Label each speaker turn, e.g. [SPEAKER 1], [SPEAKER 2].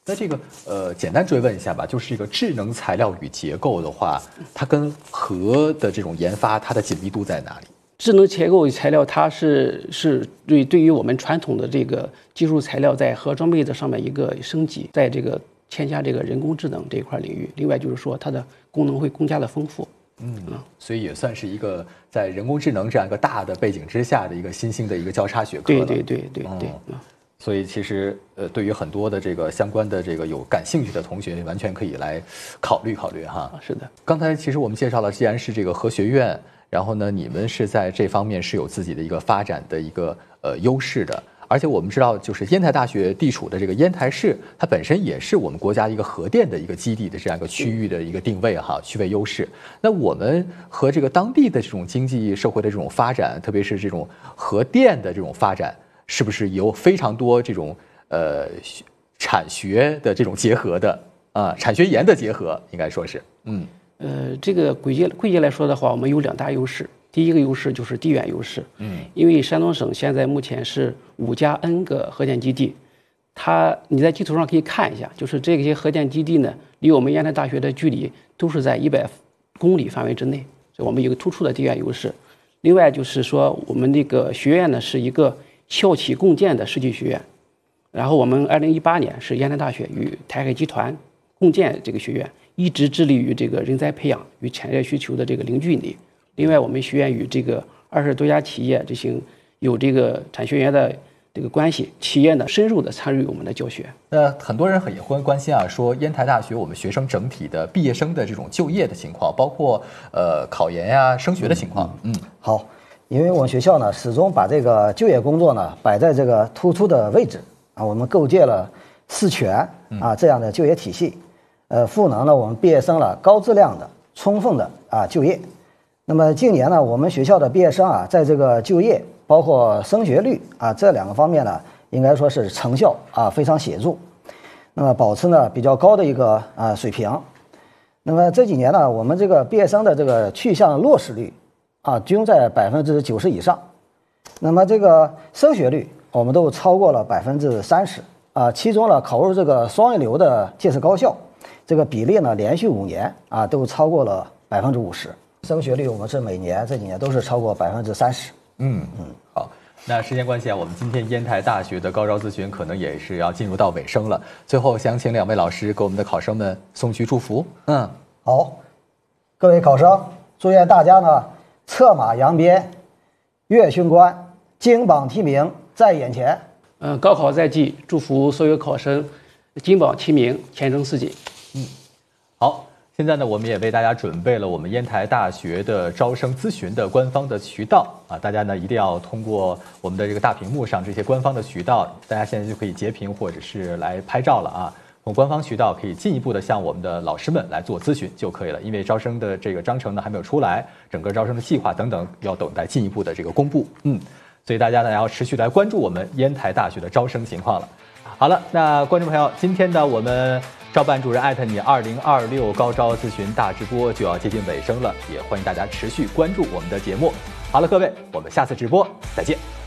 [SPEAKER 1] 那这个简单追问一下吧，就是这个智能材料与结构的话，它跟核的这种研发，它的紧密度在哪里？
[SPEAKER 2] 智能结构材料，它是对于我们传统的这个技术材料在核装备的上面一个升级，在这个添加这个人工智能这一块领域。另外就是说，它的功能会更加的丰富。
[SPEAKER 1] 所以也算是一个在人工智能这样一个大的背景之下的一个新兴的一个交叉学科了。
[SPEAKER 2] 对。
[SPEAKER 1] 所以其实对于很多的这个相关的这个有感兴趣的同学，完全可以来考虑考虑哈。
[SPEAKER 2] 是的。
[SPEAKER 1] 刚才其实我们介绍了，既然是这个核学院，然后呢，你们是在这方面是有自己的一个发展的一个优势的。而且我们知道，就是烟台大学地处的这个烟台市，它本身也是我们国家一个核电的一个基地的这样一个区域的一个定位哈，区位优势。那我们和这个当地的这种经济社会的这种发展，特别是这种核电的这种发展，是不是有非常多这种产学的这种结合的产学研的结合，应该说是
[SPEAKER 2] 这个贵界来说的话，我们有2大优势。第一个优势就是地缘优势，因为山东省现在目前是5加 N 个核电基地，你在地图上可以看一下，就是这些核电基地呢，离我们烟台大学的距离都是在100公里范围之内，所以我们有个突出的地缘优势。另外就是说，我们这个学院呢是一个校企共建的世纪学院，然后我们2018年是烟台大学与台海集团共建这个学院，一直致力于这个人才培养与产业需求的这个零距离。另外，我们学院与这个20多家企业进行有这个产学研的这个关系，企业呢深入的参与我们的教学。
[SPEAKER 1] 那很多人也会关心说烟台大学我们学生整体的毕业生的这种就业的情况，包括考研呀、升学的情况。
[SPEAKER 3] 好，因为我们学校呢始终把这个就业工作呢摆在这个突出的位置我们构建了4全这样的就业体系，赋能了我们毕业生了高质量的、充分的就业。那么近年呢，我们学校的毕业生在这个就业包括升学率这2个方面呢，应该说是成效非常显著，那么保持呢比较高的一个水平。那么这几年呢，我们这个毕业生的这个去向落实率均在90%以上。那么这个升学率我们都超过了30%其中呢考入这个双一流的建设高校，这个比例呢连续5年都超过了50%。升学率我们是每年这几年都是超过30%。
[SPEAKER 1] 好，那时间关系我们今天烟台大学的高招咨询可能也是要进入到尾声了。最后想请2位老师给我们的考生们送去祝福。
[SPEAKER 3] 好，各位考生，祝愿大家呢策马扬鞭，跃勋冠，金榜题名在眼前。
[SPEAKER 2] 高考在即，祝福所有考生金榜题名，前程似锦。
[SPEAKER 1] 好。现在呢，我们也为大家准备了我们烟台大学的招生咨询的官方的渠道大家呢一定要通过我们的这个大屏幕上这些官方的渠道，大家现在就可以截屏或者是来拍照了从官方渠道可以进一步的向我们的老师们来做咨询就可以了。因为招生的这个章程呢还没有出来，整个招生的计划等等要等待进一步的这个公布。所以大家呢要持续来关注我们烟台大学的招生情况了。好了，那观众朋友，今天的我们招办主任你2026高招咨询大直播就要接近尾声了，也欢迎大家持续关注我们的节目。好了，各位，我们下次直播再见。